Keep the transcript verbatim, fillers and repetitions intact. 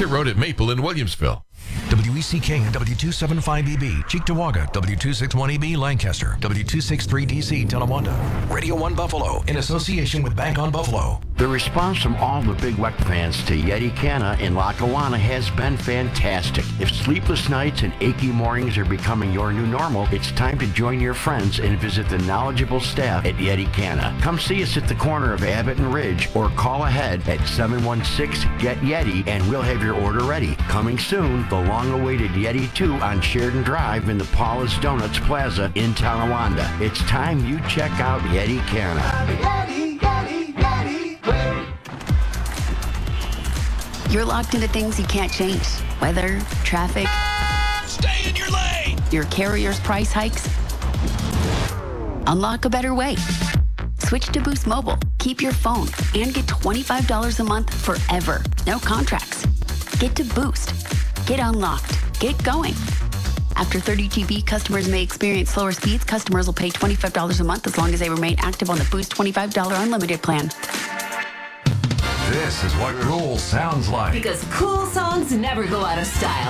Exit Road at Maple in Williamsville. W E C K and W two seventy-five E B, Cheektowaga, W two sixty-one E B, Lancaster, W two sixty-three D C, Tonawanda. Radio one Buffalo, in association with Bank on Buffalo. The response from all the Big Weck fans to Yeti Canna in Lackawanna has been fantastic. If sleepless nights and achy mornings are becoming your new normal, it's time to join your friends and visit the knowledgeable staff at Yeti Canna. Come see us at the corner of Abbott and Ridge or call ahead at seven one six, G E T YETI and we'll have your order ready. Coming soon, the long-awaited Yeti two on Sheridan Drive in the Paula's Donuts Plaza in Tonawanda. It's time you check out Yeti Canna. Yeti, Yeti, Yeti. You're locked into things you can't change. Weather, traffic. Stay in your lane. Your carrier's price hikes. Unlock a better way. Switch to Boost Mobile. Keep your phone and get twenty-five dollars a month forever. No contracts. Get to Boost. Get unlocked. Get going. After thirty G B, customers may experience slower speeds. Customers will pay twenty-five dollars a month as long as they remain active on the Boost twenty-five dollars unlimited plan. This is what cool sounds like. Because cool songs never go out of style.